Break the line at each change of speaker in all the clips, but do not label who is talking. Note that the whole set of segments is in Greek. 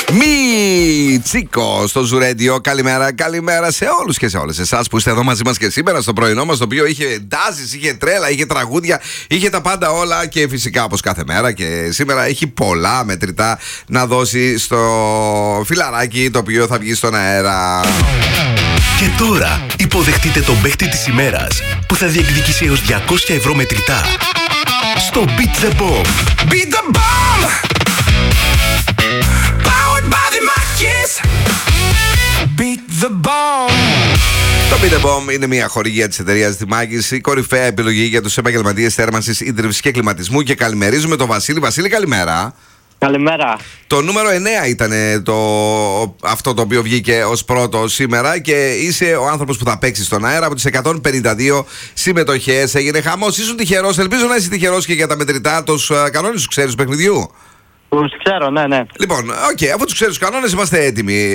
Τσίκο στο Ζουρέντιο. Καλημέρα σε όλους και σε όλες εσάς που είστε εδώ μαζί μας και σήμερα στο πρωινό μας, το οποίο είχε εντάσεις, είχε τρέλα, είχε τραγούδια, είχε τα πάντα όλα και φυσικά όπως κάθε μέρα και σήμερα έχει πολλά μετρητά να δώσει στο φιλαράκι το οποίο θα βγει στον αέρα.
Και τώρα υποδεχτείτε τον παίχτη της ημέρας που θα διεκδικήσει έως 200 ευρώ μετρητά στο Beat the Bomb.
Beat the Bomb! Powered by the Makis! Beat the Bomb!
Το Beat the Bomb είναι μια χορηγία της εταιρείας Makis, η κορυφαία επιλογή για τους επαγγελματίες θέρμανσης, ίδρυυσης και κλιματισμού. Και καλημερίζουμε τον Βασίλη. Βασίλη, καλημέρα.
Καλημέρα.
Το νούμερο 9 ήταν αυτό το οποίο βγήκε ως πρώτο σήμερα και είσαι ο άνθρωπος που θα παίξει στον αέρα από τις 152 συμμετοχές. Έγινε χαμός, ήσουν τυχερός, ελπίζω να είσαι τυχερός και για τα μετρητά. Τους κανόνες σου ξέρεις του παιχνιδιού?
Τους ξέρω, ναι.
Λοιπόν, αφού τους ξέρεις τους κανόνες είμαστε έτοιμοι.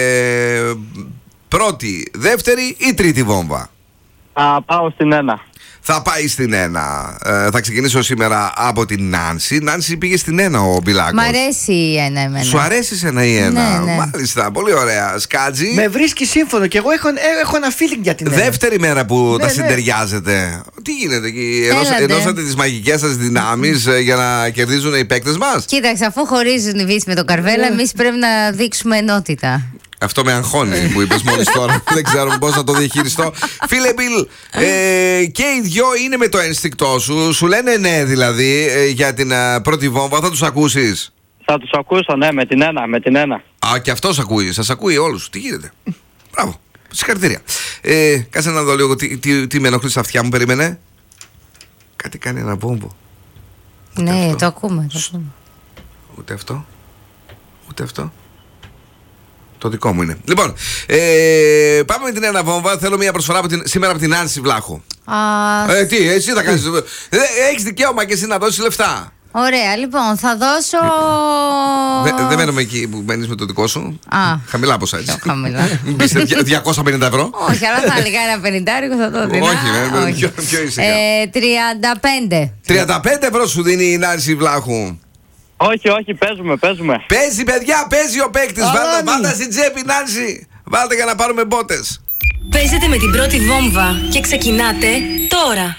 Πρώτη, δεύτερη ή τρίτη βόμβα?
Πάω στην 1.
Θα πάει στην 1. Θα ξεκινήσω σήμερα από την Νάνση. Νάνση, πήγε στην 1 ο Μπιλάκος.
Μ' αρέσει η 1 εμένα.
Σου αρέσει ένα ή 1?
Ναι.
Μάλιστα, πολύ ωραία. Σκάτζι.
Με βρίσκει σύμφωνο και εγώ έχω ένα feeling για την 1.
Δεύτερη μέρα που τα
Ναι.
συντεριάζετε. Τι γίνεται εκεί?
Έλατε.
Ενώσατε τις μαγικές σας δυνάμεις για να κερδίζουν οι παίκτες μας.
Κοίταξε, αφού χωρίζουν οι Βύση με τον Καρβέλα, εμείς πρέπει να δείξουμε ενότητα.
Αυτό με αγχώνει που είπες μόλις τώρα. Δεν ξέρω πώς να το διαχειριστώ. Φίλε Μπιλ, και οι δυο είναι με το ένστικτό σου. Σου λένε ναι δηλαδή για την πρώτη βόμβα. Θα τους ακούσεις?
Θα τους ακούσω, ναι, με την 1.
Α, και αυτός ακούει. Σας ακούει όλους. Τι γίνεται? Μπράβο. Συγχαρητήρια. Κάτσε να δω λίγο τι με ενοχλεί στα αυτιά μου. Περίμενε. Κάτι κάνει ένα βόμβο.
Ναι,
αυτό.
το ακούμε.
Ούτε αυτό. Ούτε αυτό. Το δικό μου είναι. Λοιπόν, πάμε με την ένα βόμβα. Θέλω μια προσφορά σήμερα από την Άνση Βλάχου. Τι, εσύ θα κάνεις? Έχεις δικαίωμα και εσύ να δώσεις λεφτά.
Ωραία, λοιπόν, θα δώσω.
Δεν μένουμε εκεί που μένεις με το δικό σου. Χαμηλά ποσά, έτσι.
Πιο χαμηλά.
Μην πεις 250 ευρώ.
Όχι, αλλά θα έλεγα ένα 50 θα το δίνω.
Όχι, ποιο είσαι?
35.
35 ευρώ σου δίνει η Νάνση Βλάχου.
Όχι, παίζουμε.
Παίζει, παιδιά, παίζει ο παίκτης. Βάλτε στην τσέπη, Νάνση. Βάλτε για να πάρουμε μπότες.
Παίζετε με την πρώτη βόμβα και ξεκινάτε τώρα.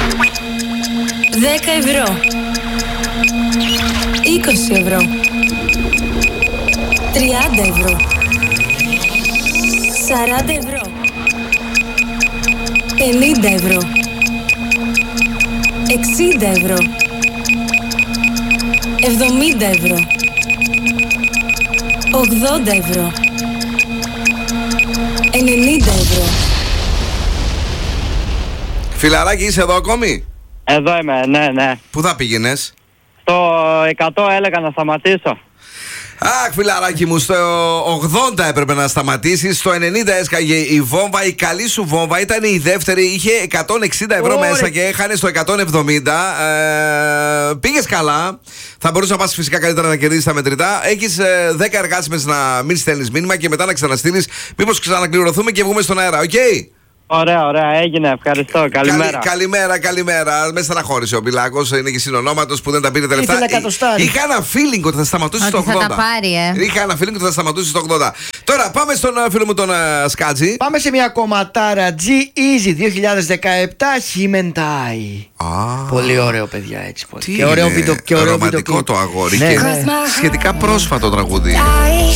10 ευρώ. 20 ευρώ. 30 ευρώ. 40 ευρώ. 50 ευρώ. 60 ευρώ. 70 ευρώ. 80 ευρώ. 90 ευρώ.
Φιλαράκι, είσαι εδώ ακόμη?
Εδώ είμαι, ναι.
Πού θα πήγαινες?
Στο 100 έλεγα να σταματήσω.
Αχ, φιλαράκι μου, στο 80 έπρεπε να σταματήσεις. Στο 90 έσκαγε η βόμβα. Η καλή σου βόμβα ήταν η δεύτερη. Είχε 160 ευρώ μέσα και έχανε στο 170. Πήγες καλά. Θα μπορούσε να πας φυσικά καλύτερα να κερδίσεις τα μετρητά. Έχεις 10 εργάσιμες να μην στέλνεις μήνυμα και μετά να ξαναστείλεις. Μήπως ξανακληρωθούμε και βγούμε στον αέρα, οκ?
Ωραία, έγινε, ευχαριστώ, καλημέρα.
Καλημέρα. Με στεναχώρησε ο Μπιλάκος, είναι και συνονόματος που δεν τα πήρε τα λεφτά. Είχα ένα feeling ότι θα σταματούσε στο 80.
Θα τα πάρει,
Είχα ένα feeling ότι θα σταματούσε στο 80. Τώρα πάμε στον φίλο μου τον Σκάτζι.
Πάμε σε μια κομματάρα G-Easy 2017 Χιμεντάι. Πολύ ωραίο, παιδιά, έτσι.
Και ωραίο βίντεο. Ρομαντικό το αγόρι.
Ναι,
και
ναι.
σχετικά πρόσφατο τραγούδι.